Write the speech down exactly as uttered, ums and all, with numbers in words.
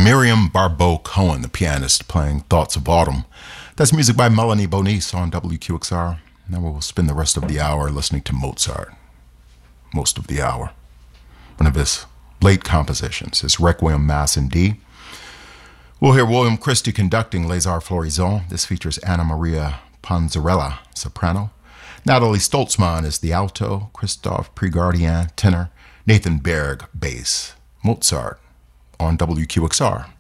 Miriam Barbeau Cohen, the pianist, playing Thoughts of Autumn. That's music by Melanie Bonis on W Q X R. Now we'll spend the rest of the hour listening to Mozart. Most of the hour. One of his late compositions, his Requiem Mass in D. We'll hear William Christie conducting Les Arts Florissants. This features Anna Maria Panzarella, soprano. Natalie Stoltzman is the alto. Christophe Prigardien, tenor. Nathan Berg, bass. Mozart on W Q X R.